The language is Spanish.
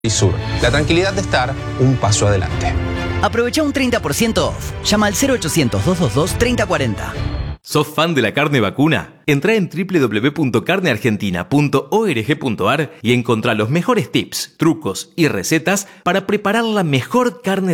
y sur. La tranquilidad de estar un paso adelante. Aprovecha un 30% off. Llama al 0800-222-3040. ¿Sos fan de la carne vacuna? Entrá en www.carneargentina.org.ar y encontrá los mejores tips, trucos y recetas para preparar la mejor carne